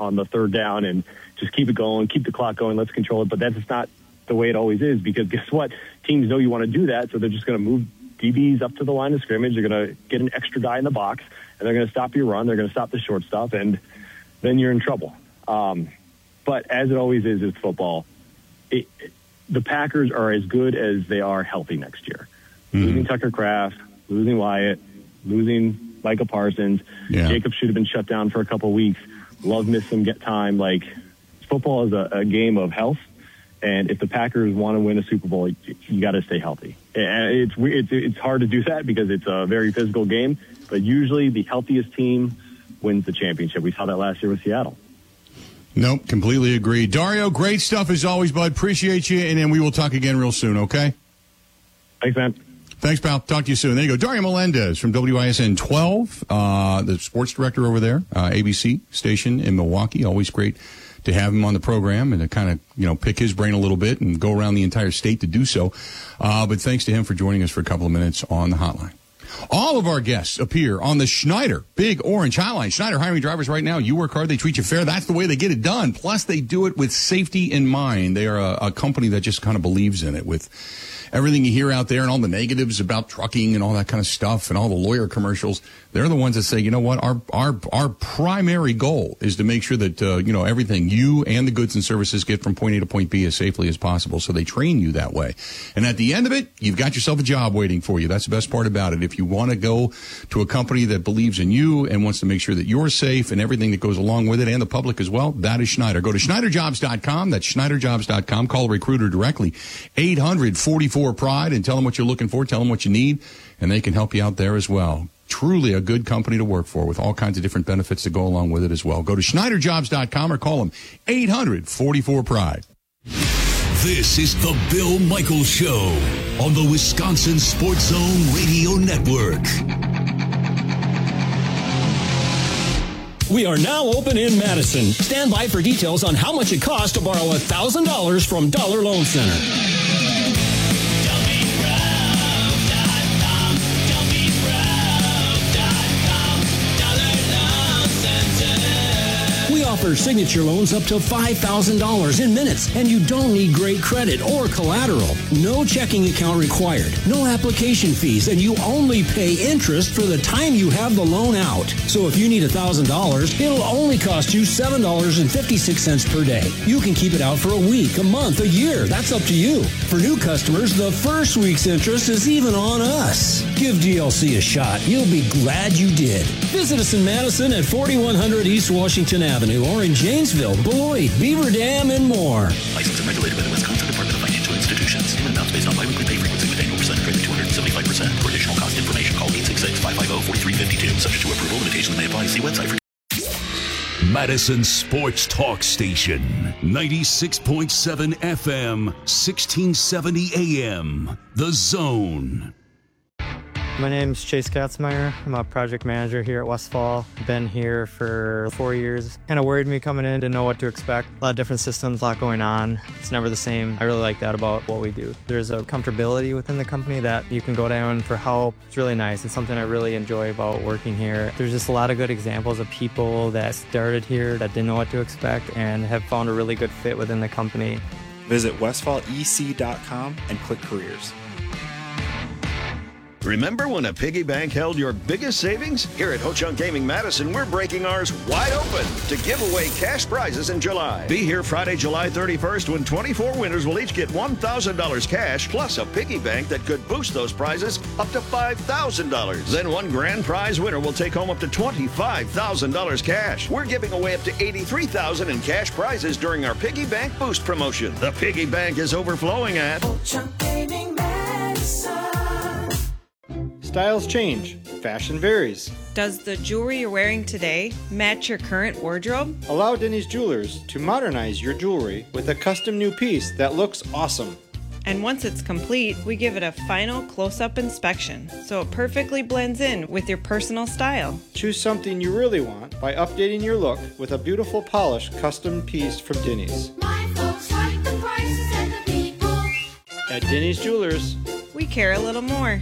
on the third down and just keep it going, keep the clock going, let's control it. But that's just not the way it always is, because guess what? Teams know you want to do that, so they're just going to move DBs up to the line of scrimmage. They're going to get an extra guy in the box, and they're going to stop your run. They're going to stop the short stuff, and then you're in trouble. But as it always is with football, the Packers are as good as they are healthy next year. Losing Tucker Kraft, losing Wyatt, losing Micah Parsons. Yeah. Jacob should have been shut down for a couple of weeks. Love missed some time. Like, football is a game of health, and if the Packers want to win a Super Bowl, you got to stay healthy. And it's hard to do that because it's a very physical game, but usually the healthiest team wins the championship. We saw that last year with Seattle. Nope, completely agree. Dario, great stuff as always, bud. Appreciate you, and then we will talk again real soon, okay? Thanks, man. Thanks, pal. Talk to you soon. There you go. Dario Melendez from WISN 12, the sports director over there, ABC station in Milwaukee. Always great to have him on the program and to kind of, pick his brain a little bit and go around the entire state to do so. But thanks to him for joining us for a couple of minutes on the hotline. All of our guests appear on the Schneider Big Orange Hotline. Schneider hiring drivers right now. You work hard, they treat you fair. That's the way they get it done. Plus, they do it with safety in mind. They are a company that just kind of believes in it with everything you hear out there and all the negatives about trucking and all that kind of stuff and all the lawyer commercials. They're the ones that say, you know what, our primary goal is to make sure that, everything you and the goods and services get from point A to point B as safely as possible. So they train you that way. And at the end of it, you've got yourself a job waiting for you. That's the best part about it. If you want to go to a company that believes in you and wants to make sure that you're safe and everything that goes along with it and the public as well, that is Schneider. Go to SchneiderJobs.com. That's SchneiderJobs.com. Call a recruiter directly. 800-44-PRIDE and tell them what you're looking for. Tell them what you need, and they can help you out there as well. Truly a good company to work for with all kinds of different benefits that go along with it as well. Go to SchneiderJobs.com or call them 800-44-PRIDE. This is the Bill Michaels Show on the Wisconsin Sports Zone Radio Network. We are now open in Madison. Stand by for details on how much it costs to borrow $1,000 from Dollar Loan Center. Offer signature loans up to $5,000 in minutes, and you don't need great credit or collateral. No checking account required, no application fees, and you only pay interest for the time you have the loan out. So if you need $1,000, it'll only cost you $7.56 per day. You can keep it out for a week, a month, a year. That's up to you. For new customers, the first week's interest is even on us. Give DLC a shot. You'll be glad you did. Visit us in Madison at 4100 East Washington Avenue, or in Janesville, Beloit, Beaver Dam, and more. Licensed and regulated by the Wisconsin Department of Financial Institutions. Payment amounts based on biweekly pay frequency with annual percentage rate of 275%. For additional cost information, call 866-550-4352. Subject to approval, limitations may apply. See website for... Madison Sports Talk Station. 96.7 FM, 1670 AM. The Zone. My name's Chase Katzmeyer. I'm a project manager here at Westfall. Been here for 4 years. Kind of worried me coming in, didn't know what to expect. A lot of different systems, a lot going on. It's never the same. I really like that about what we do. There's a comfortability within the company that you can go down for help. It's really nice. It's something I really enjoy about working here. There's just a lot of good examples of people that started here that didn't know what to expect and have found a really good fit within the company. Visit westfallec.com and click careers. Remember when a piggy bank held your biggest savings? Here at Ho-Chunk Gaming Madison, we're breaking ours wide open to give away cash prizes in July. Be here Friday, July 31st, when 24 winners will each get $1,000 cash, plus a piggy bank that could boost those prizes up to $5,000. Then one grand prize winner will take home up to $25,000 cash. We're giving away up to $83,000 in cash prizes during our Piggy Bank Boost promotion. The Piggy Bank is overflowing at Ho-Chunk Gaming Madison. Styles change. Fashion varies. Does the jewelry you're wearing today match your current wardrobe? Allow Denny's Jewelers to modernize your jewelry with a custom new piece that looks awesome. And once it's complete, we give it a final close-up inspection, so it perfectly blends in with your personal style. Choose something you really want by updating your look with a beautiful polished custom piece from Denny's. My folks like the prices and the people. At Denny's Jewelers, we care a little more.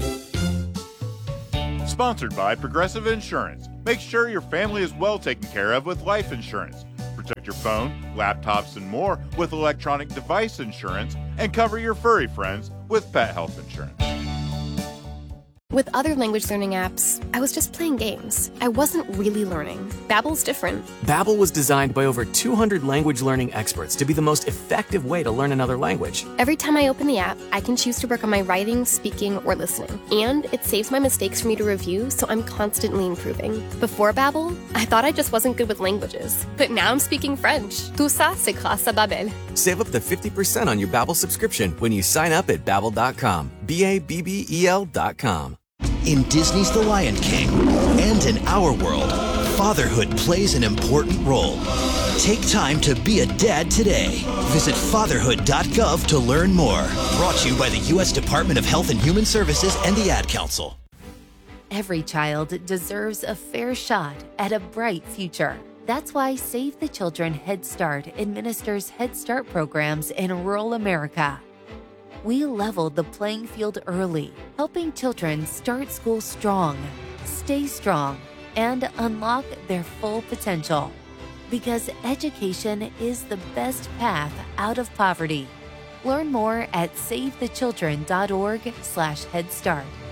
Sponsored by Progressive Insurance. Make sure your family is well taken care of with life insurance. For Protect your phone, laptops, and more with electronic device insurance, and cover your furry friends with pet health insurance. With other language learning apps, I was just playing games. I wasn't really learning. Babbel's different. Babbel was designed by over 200 language learning experts to be the most effective way to learn another language. Every time I open the app, I can choose to work on my writing, speaking, or listening. And it saves my mistakes for me to review, so I'm constantly improving. Before Babbel, I thought I just wasn't good with languages. But now I'm speaking French. Tout ça, c'est grâce à Babbel. Save up to 50% on your Babbel subscription when you sign up at Babbel.com. Babbel.com. In Disney's The Lion King and in our world, fatherhood plays an important role. Take time to be a dad today. Visit fatherhood.gov to learn more. Brought to you by the U.S. Department of Health and Human Services and the Ad Council. Every child deserves a fair shot at a bright future. That's why Save the Children Head Start administers Head Start programs in rural America. We leveled the playing field early, helping children start school strong, stay strong, and unlock their full potential. Because education is the best path out of poverty. Learn more at savethechildren.org/Head Start.